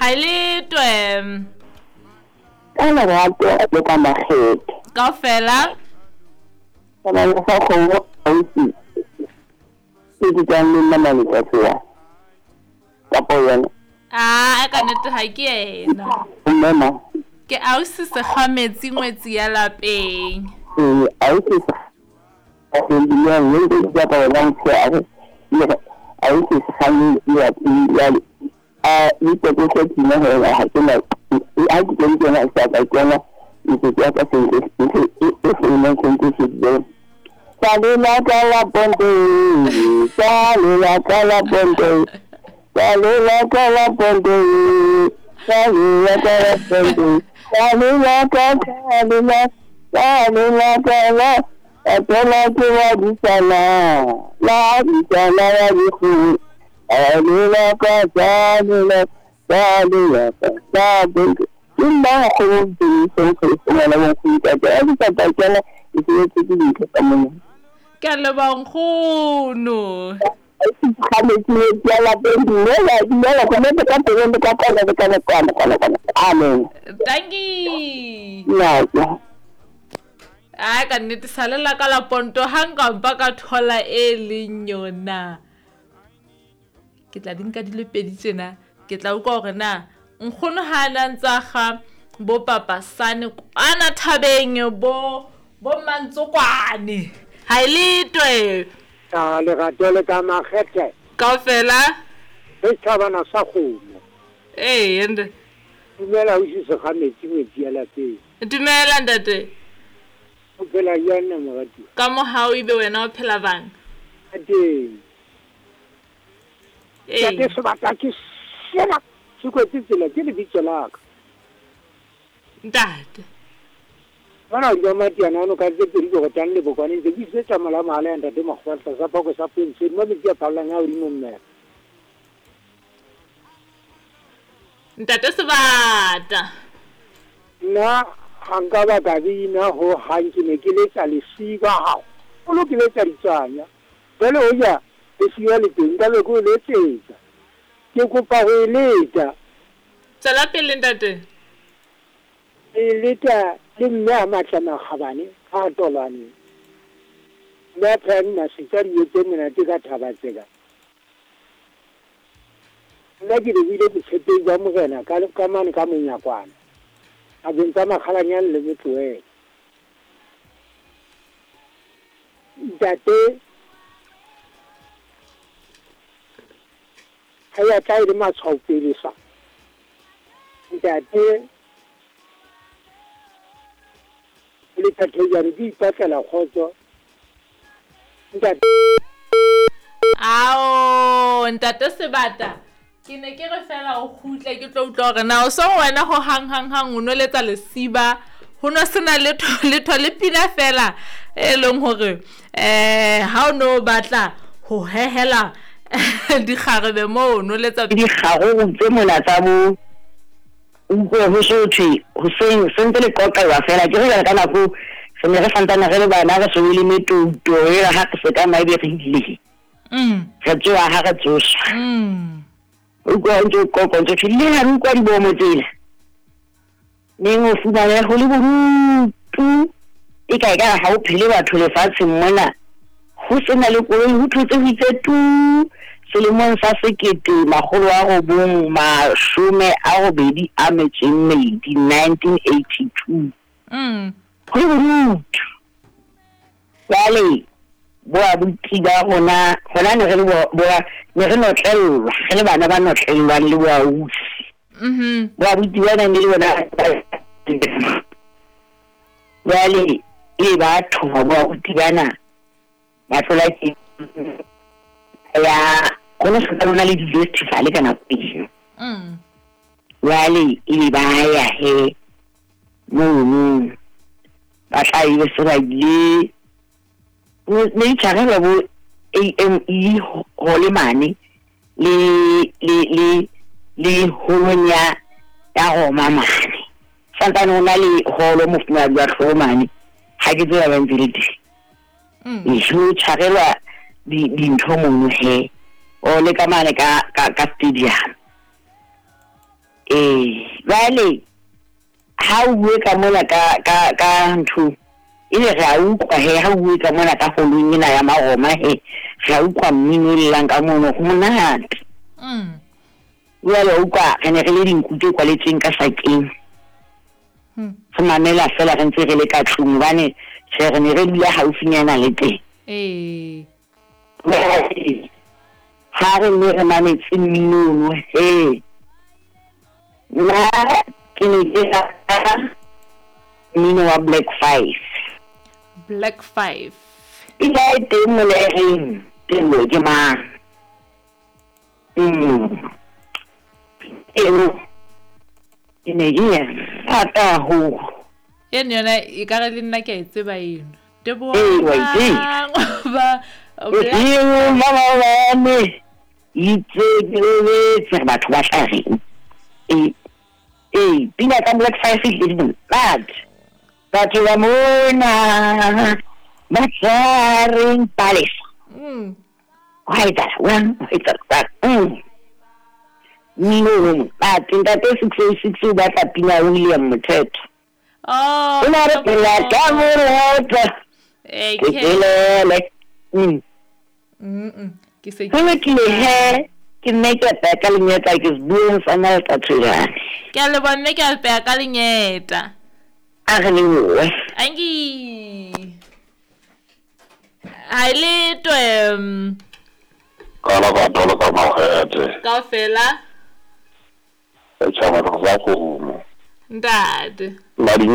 letwe ka lerato le ka makgethe kaofela ka ba le sa kgomo ausi ke di ka nna maleka tswa ka yona ka nnete ha ke ena mama ke ausi Sekgametsi ngwetsi ya lapeng ausi Sekgametsi le di ka ba lang tsare ausi Sekgametsi ya ito ko sa tina hela ha ke na a ke ke na sa ka kena ito ya ka se se na ke se de Salila kala ponte Salila kala ponte Salila kala ponte Salila kala ponte Salila kala Atala kala di sana la di sana ya di khu Salila kala Salila Illa khudi so la mo ku ta ta kala ito di ka mo ke lebangkgono Sekgametsi ya lapeng la go nne ka teng ka kana amen tangi ka nnete salela ka la ponto hankampa ka thola e leng yona ke tla dinka di le pedi tsena ke tla utlwa gore na nkgono ha na ntsa ga bo papa sane ana thabeng bo mantsokwane ha letwe lerato le ka makgethe kaofela le thabana sa kgomo ende dumela o se Sekgametsi ngwetsi ya lapeng dumela ntate o phela yana morati ka mo ha o ibe wena o phela bang ateng ke sebaka ke sena se kwetse tsela ke le bitse laka ntate bana o matiana ono ka tse pedi go tang le bokwane ntse ke se tsamala mala ya ntate magwatla sa phoko sa pension mo metsi a phalang ya o dimo mmela ntate Sebata nna ga nka ba ka bina ho hang ke ne ke letsa lesiba hao o lo ke letsa ditsanya jale o ja lesiba le teng ka be ko letsetsa ke kopa go eletsa tsela pele ntate leta le mme a matla magabane ga tolwane mme a phaya nna setsa di etse menate ka thabatseka nna ke lebile botshepeng jwa morena ka mane ka monyakwana a beng tsa makgalanyane le metloela ntate ga ya tla e le matshwaopele sa ntate le thathejane di ipatlela kgotso ntate ntate Sebata ke ne ke re fela o khutle ke tlo utlwa gore na o so wena ho hang o no letsa lesiba ho no sena letho le pina fela e leng hore ha o no batla ho hehela dikgarebe mo no letsa dikgago tse mona tsa bo utlwe ho sothi ho sentse le qoqa wa fela ke re ka nako se ne re fantana re le bana re so le metuto e ra ha ke se ka mai be re ile re tswa ha re tsosa o go ntse ko ntse le ha nkwa di bomo tsela neng o fumana go le borutu e ka ha o phele batho le fatsheng mona go sena le koloi ho thotse ho itse tu selemong sa 1982 go le borutu vale boa buti ba gona ne re no tlellwa re le bana ba no tlellwa le boa usi boa buti ba ne le bona vale e ba thoba boa buti bana ba tlola ke ya kona se tsana le di festival kana pele vale e ba ya he mo ba tla ile se ba ile ne tshwana ba bo AME ho le mane le holonya ya go mamane santana ona le holo mo funa ba hlomane ha ke tsela ba ntse e sho tshwarelwa di ntho mo he o le ka mane ka stadium Vale ha o bue ka mona ka ntho ile ga utlwa he ha o bue ka mona ka holong ena ya magoma he ga utlwa mmino le lang ka mono go monate ya lo utlwa ene re le dinkute kwa letseng ka sakeng se mamela fela re ntse re le ka tlung bane se re ne re dula haufinyana le teng ha re ne re mametse mmino he na ke ne ke mmino wa Black 5 ila teng mo le reng teng mo ke mang ene ye ata ho ene yona e ka re le nna ke a tseba eno tebo ba mama me itse ke batho ba tlare pina ka Black 5 ke di bad batho ba mona Matsaring Palace why that no but in that 606 ba tla pina William Mthethwa ina re pela ka morota ke lele ke se ke he ke nne ke ka lenyeta ke bueng sana ka tsela ke le bonne ke a pea ka lenyeta a re le angi ai le to kala ba tolo ka mahete ka fela e chama ka go mo ndade mari